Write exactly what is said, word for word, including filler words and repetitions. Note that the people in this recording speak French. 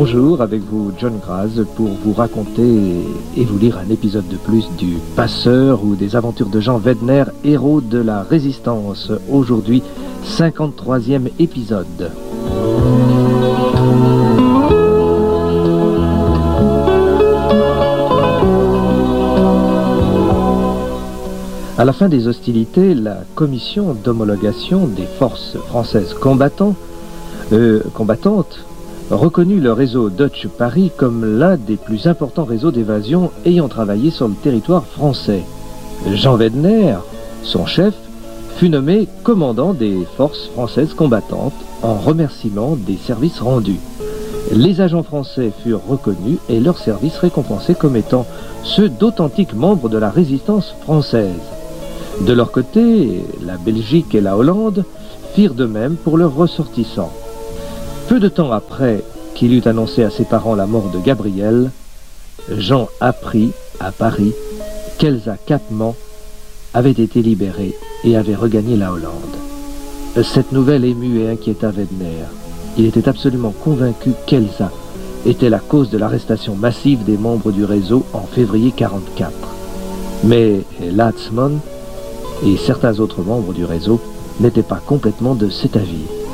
Bonjour, avec vous John Graz pour vous raconter et vous lire un épisode de plus du Passeur ou des aventures de Jean Wedner, héros de la Résistance. Aujourd'hui, cinquante-troisième épisode. À la fin des hostilités, la commission d'homologation des forces françaises combattantes, euh, combattantes reconnut le réseau Dutch Paris comme l'un des plus importants réseaux d'évasion ayant travaillé sur le territoire français. Jean Wedner, son chef, fut nommé commandant des forces françaises combattantes en remerciement des services rendus. Les agents français furent reconnus et leurs services récompensés comme étant ceux d'authentiques membres de la résistance française. De leur côté, la Belgique et la Hollande firent de même pour leurs ressortissants. Peu de temps après qu'il eut annoncé à ses parents la mort de Gabriel, Jean apprit à Paris qu'Elsa Capman avait été libérée et avait regagné la Hollande. Cette nouvelle émut et inquiéta Wedner. Il était absolument convaincu qu'Elsa était la cause de l'arrestation massive des membres du réseau en février quarante-quatre. Mais Latzmann et certains autres membres du réseau n'étaient pas complètement de cet avis.